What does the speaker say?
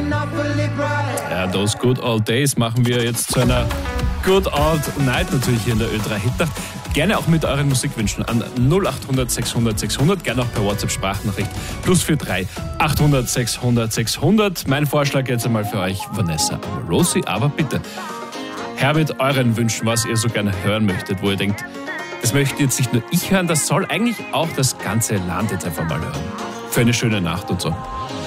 Ja, Those Good Old Days machen wir jetzt zu einer Good Old Night natürlich hier in der Ö3 Hitnacht. Gerne auch mit euren Musikwünschen an 0800 600 600, gerne auch per WhatsApp-Sprachnachricht +43 800 600 600. Mein Vorschlag jetzt einmal für euch, Vanessa Amorosi, aber bitte her mit euren Wünschen, was ihr so gerne hören möchtet, wo ihr denkt, das möchte jetzt nicht nur ich hören, das soll eigentlich auch das ganze Land jetzt einfach mal hören. Für eine schöne Nacht und so.